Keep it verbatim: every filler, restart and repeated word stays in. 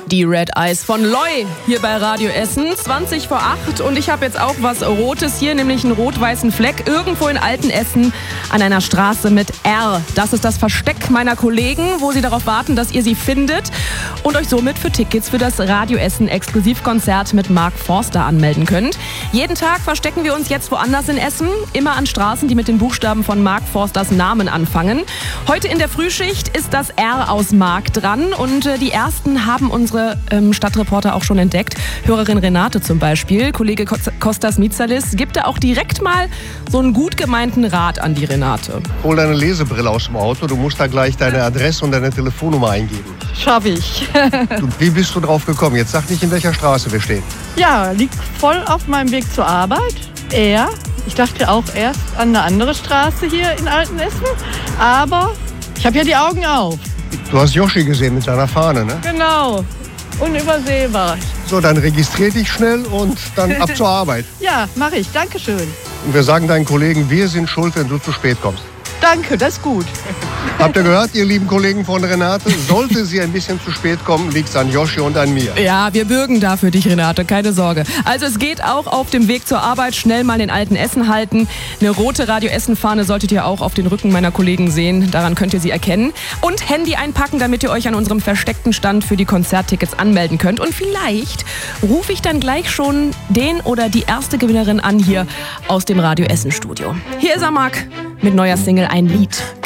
Die Red Eyes von Loy hier bei Radio Essen, zwanzig vor acht. Und ich habe jetzt auch was Rotes hier, nämlich einen rot-weißen Fleck irgendwo in Altenessen an einer Straße mit R. Das ist das Versteck meiner Kollegen, wo sie darauf warten, dass ihr sie findet und euch somit für Tickets für das Radio Essen Exklusivkonzert mit Mark Forster anmelden könnt. Jeden Tag verstecken wir uns jetzt woanders in Essen, immer an Straßen, die mit den Buchstaben von Mark Forsters Namen anfangen. Heute in der Frühschicht ist das R aus Mark dran und äh, die ersten haben unsere ähm, Stadtreporter auch schon entdeckt. Hörerin Renate zum Beispiel, Kollege Kostas Mitsalis, gibt da auch direkt mal so einen gut gemeinten Rat an die Renate. Hol deine Lesebrille aus dem Auto, du musst da gleich deine Adresse und deine Telefonnummer eingeben. Schaff ich. Du, wie bist du drauf gekommen? Jetzt sag nicht, in welcher Straße wir stehen. Ja, liegt voll auf meinem Weg zur Arbeit. Er, ich dachte auch erst an eine andere Straße hier in Altenessen, aber ich habe ja die Augen auf. Du hast Yoshi gesehen mit seiner Fahne, ne? Genau, unübersehbar. So, dann registrier dich schnell und dann ab zur Arbeit. Ja, mache ich, Dankeschön. Und wir sagen deinen Kollegen, wir sind schuld, wenn du zu spät kommst. Danke, das ist gut. Habt ihr gehört, ihr lieben Kollegen von Renate? Sollte sie ein bisschen zu spät kommen, liegt's an Yoshi und an mir. Ja, wir bürgen da für dich, Renate, keine Sorge. Also es geht auch auf dem Weg zur Arbeit schnell mal den alten Essen halten. Eine rote Radio Essen-Fahne solltet ihr auch auf den Rücken meiner Kollegen sehen. Daran könnt ihr sie erkennen. Und Handy einpacken, damit ihr euch an unserem versteckten Stand für die Konzerttickets anmelden könnt. Und vielleicht rufe ich dann gleich schon den oder die erste Gewinnerin an hier aus dem Radio Essen-Studio. Hier ist er, Marc, mit neuer Single Ein Lied.